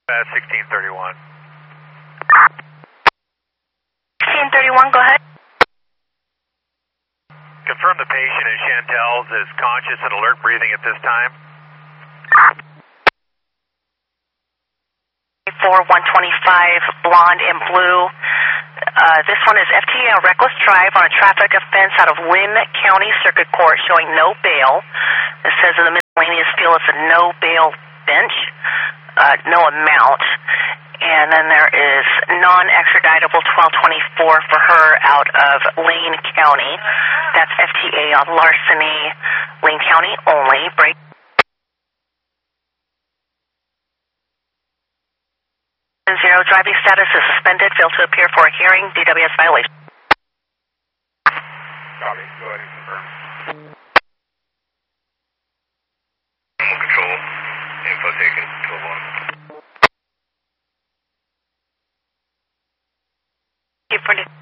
1631. 1631, go ahead. Confirm the patient at Chantel's is conscious and alert breathing at this time. 4125, blonde and blue. This one is FTA on reckless drive on a traffic offense out of Lynn County Circuit Court showing no bail. It says in the miscellaneous field it's a no bail bench, no amount. And then there is non-extraditable 1224 for her out of Lane County. That's FTA on larceny, Lane County only. Break. Zero, driving status is suspended, failed to appear for a hearing, DWS violation. Copy, go ahead and confirm. Control, info taken, 12-1. Keep